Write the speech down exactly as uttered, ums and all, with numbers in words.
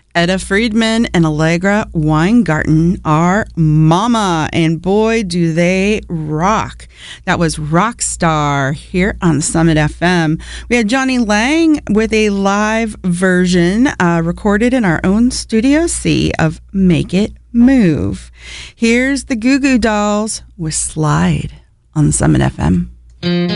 Etta Friedman and Allegra Weingarten are Mama, and boy, do they rock. That was Rockstar here on Summit F M. We had Johnny Lang with a live version uh, recorded in our own Studio C of Make It Move. Here's the Goo Goo Dolls with Slide on Summit F M.